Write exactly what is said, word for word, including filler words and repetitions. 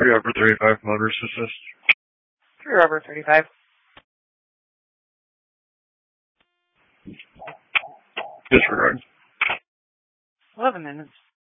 three over thirty-five, motorist assist. three over thirty-five. Disregard. eleven minutes.